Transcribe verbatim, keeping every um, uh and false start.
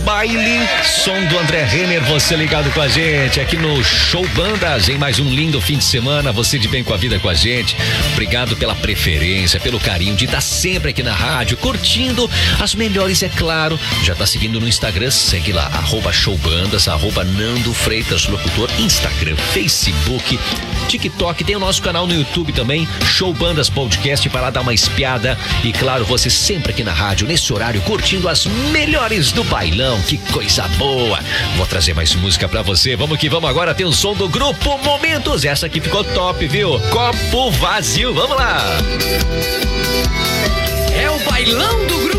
baile. Som do André Renner, você ligado com a gente aqui no Show Bandas, em mais um lindo fim de semana. Você de bem com a vida com a gente. Obrigado pela preferência, pelo carinho de estar sempre aqui na rádio, curtindo as melhores, é claro. Já tá seguindo no Instagram, segue lá, arroba showbandas, arroba Nando Freitas Locutor, Instagram, Facebook, TikTok, tem o nosso canal no YouTube também, Show Bandas Podcast, para lá dar uma espiada. E claro, você sempre aqui na rádio, nesse horário, curtindo as melhores do bailão. Que coisa boa! Vou trazer mais música pra você. Vamos que vamos agora, tem o som do Grupo Momentos. Essa aqui ficou top, viu? Copo Vazio, vamos lá! É o bailão do Grupo